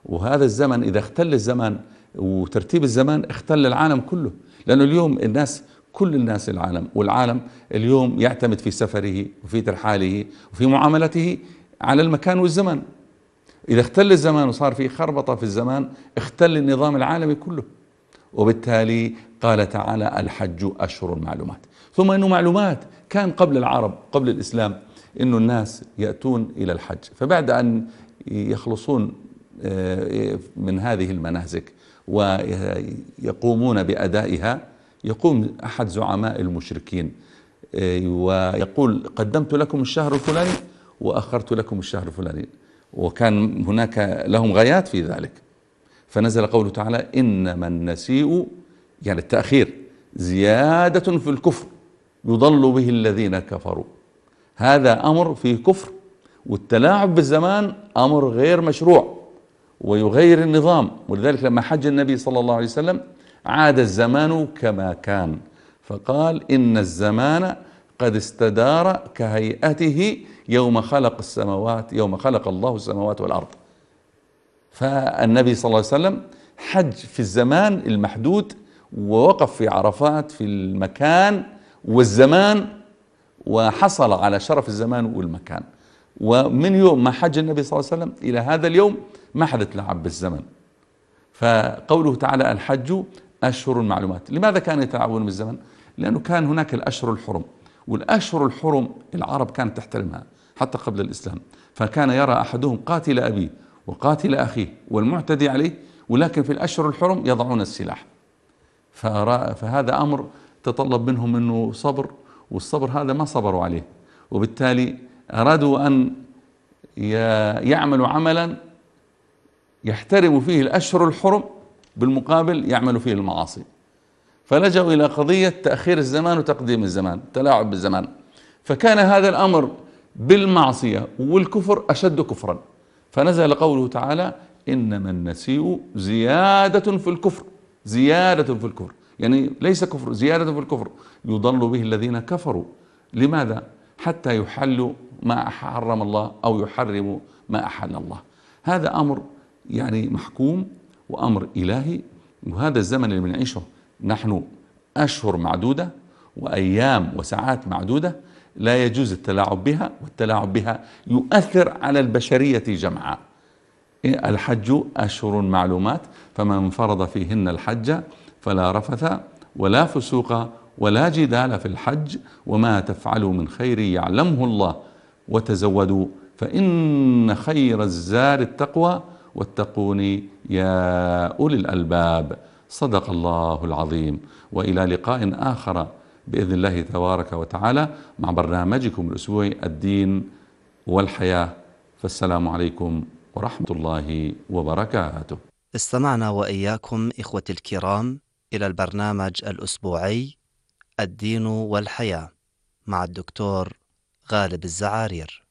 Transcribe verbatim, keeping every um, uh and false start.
وهذا الزمن إذا اختل الزمان وترتيب الزمان اختل العالم كله، لأنه اليوم الناس كل الناس العالم والعالم اليوم يعتمد في سفره وفي ترحاله وفي معاملته على المكان والزمان. إذا اختل الزمان وصار في خربطة في الزمان اختل النظام العالمي كله. وبالتالي قال تعالى الحج أشهر معلومات. ثم أنه معلومات كان قبل العرب قبل الإسلام أنه الناس يأتون إلى الحج، فبعد أن يخلصون من هذه المناسك ويقومون بأدائها يقوم أحد زعماء المشركين ويقول قدمت لكم الشهر الفلاني وأخرت لكم الشهر الفلاني، وكان هناك لهم غايات في ذلك. فنزل قوله تعالى إنما النسيء يعني التأخير زيادة في الكفر يضل به الذين كفروا. هذا أمر فيه كفر، والتلاعب بالزمان أمر غير مشروع ويغير النظام. ولذلك لما حج النبي صلى الله عليه وسلم عاد الزمان كما كان، فقال إن الزمان قد استدار كهيئته يوم خلق السماوات يوم خلق الله السماوات والأرض. فالنبي صلى الله عليه وسلم حج في الزمان المحدود ووقف في عرفات في المكان والزمان وحصل على شرف الزمان والمكان. ومن يوم ما حج النبي صلى الله عليه وسلم إلى هذا اليوم ما حدث لعب بالزمن. فقوله تعالى الحج أشهر معلومات. لماذا كانوا يتلاعبون بالزمن؟ لأنه كان هناك الأشهر الحرم، والأشهر الحرم العرب كانت تحترمها حتى قبل الإسلام. فكان يرى أحدهم قاتل أبيه وقاتل أخيه والمعتدي عليه، ولكن في الأشهر الحرم يضعون السلاح. فهذا أمر تطلب منهم أنه صبر، والصبر هذا ما صبروا عليه، وبالتالي أرادوا أن يعملوا عملا يحترموا فيه الأشهر الحرم بالمقابل يعملوا فيه المعاصي. فلجأوا إلى قضية تأخير الزمان وتقديم الزمان، تلاعب بالزمان. فكان هذا الأمر بالمعصية والكفر أشد كفرا، فنزل قوله تعالى إنما النسيء زيادة في الكفر. زيادة في الكفر يعني ليس كفر، زيادة في الكفر يضل به الذين كفروا. لماذا؟ حتى يحلوا ما حرم الله أو يحرموا ما أحل الله. هذا أمر يعني محكوم وأمر إلهي. وهذا الزمن اللي بنعيشه نحن أشهر معدودة وأيام وساعات معدودة لا يجوز التلاعب بها، والتلاعب بها يؤثر على البشرية جمعاء. الحج أشهر معلومات فمن فرض فيهن الحج فلا رفث ولا فسوق ولا جدال في الحج وما تفعلوا من خير يعلمه الله وتزودوا فإن خير الزاد التقوى واتقوني يا أولي الألباب. صدق الله العظيم. وإلى لقاء آخر بإذن الله تبارك وتعالى مع برنامجكم الأسبوعي الدين والحياة. فالسلام عليكم ورحمة الله وبركاته. استمعنا وإياكم إخوتي الكرام إلى البرنامج الأسبوعي الدين والحياة مع الدكتور غالب الزعارير.